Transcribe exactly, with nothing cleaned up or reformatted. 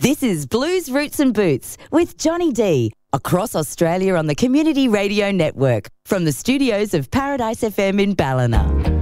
This is Blues, Roots and Boots with Johnny D across Australia on the Community Radio Network from the studios of Paradise F M in Ballina.